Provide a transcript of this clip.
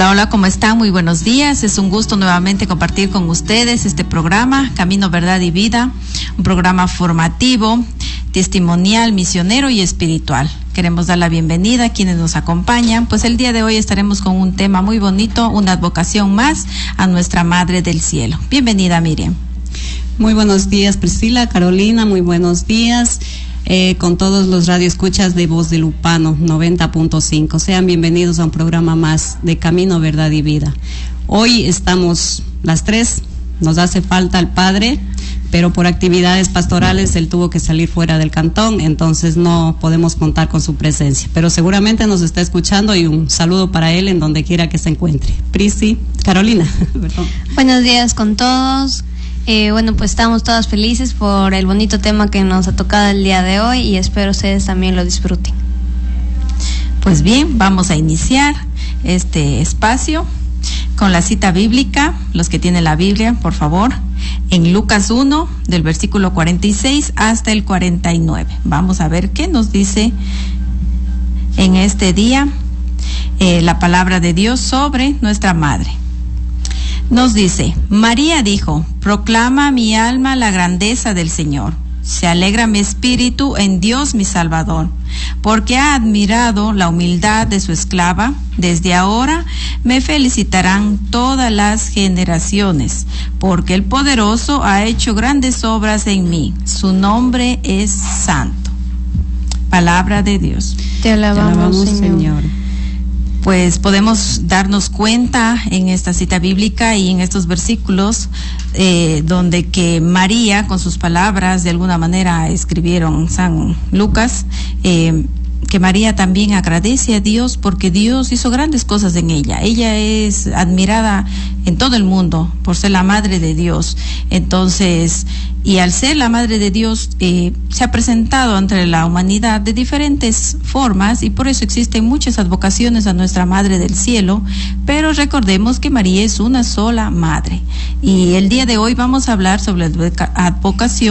Hola, hola, ¿cómo están? Muy buenos días. Es un gusto nuevamente compartir con ustedes este programa, Camino, Verdad y Vida, un programa formativo, testimonial, misionero y espiritual. Queremos dar la bienvenida a quienes nos acompañan, pues el día de hoy estaremos con un tema muy bonito, una advocación más a nuestra Madre del Cielo. Bienvenida, Miriam. Muy buenos días, Priscila, Carolina, muy buenos días. Con todos los radioescuchas de Voz de Lupano 90.5. Sean bienvenidos a un programa más de Camino, Verdad y Vida. Hoy estamos las tres, nos hace falta el padre, pero por actividades pastorales él tuvo que salir fuera del cantón, entonces no podemos contar con su presencia. Pero seguramente nos está escuchando y un saludo para él en donde quiera que se encuentre. Prisi, Carolina. Perdón. Buenos días con todos. Pues estamos todas felices por el bonito tema que nos ha tocado el día de hoy y espero ustedes también lo disfruten. Pues bien, vamos a iniciar este espacio con la cita bíblica. Los que tienen la Biblia, por favor, en Lucas 1, del versículo 46 hasta el 49. Vamos a ver qué nos dice en este día la palabra de Dios sobre nuestra Madre. Nos dice: María dijo: proclama mi alma la grandeza del Señor. Se alegra mi espíritu en Dios mi Salvador, porque ha admirado la humildad de su esclava. Desde ahora me felicitarán todas las generaciones, porque el Poderoso ha hecho grandes obras en mí. Su nombre es santo. Palabra de Dios. Te alabamos, Señor. Pues podemos darnos cuenta en esta cita bíblica y en estos versículos donde que María con sus palabras de alguna manera escribieron San Lucas, que María también agradece a Dios porque Dios hizo grandes cosas en ella. Ella es admirada en todo el mundo por ser la Madre de Dios. Entonces, y al ser la Madre de Dios, se ha presentado ante la humanidad de diferentes formas y por eso existen muchas advocaciones a nuestra Madre del Cielo, pero recordemos que María es una sola Madre. Y el día de hoy vamos a hablar sobre la advocación